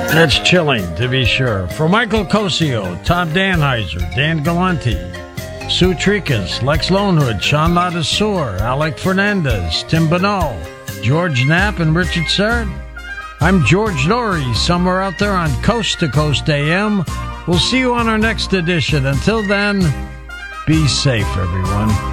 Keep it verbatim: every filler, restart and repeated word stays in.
That's chilling, to be sure. For Michael Cosio, Tom Danheiser, Dan Galante, Sue Tricas, Lex Lonehood, Sean Ladassour, Alec Fernandez, Tim Bonneau, George Knapp, and Richard Serrett. I'm George Norrie, somewhere out there on Coast to Coast A M. We'll see you on our next edition. Until then, be safe, everyone.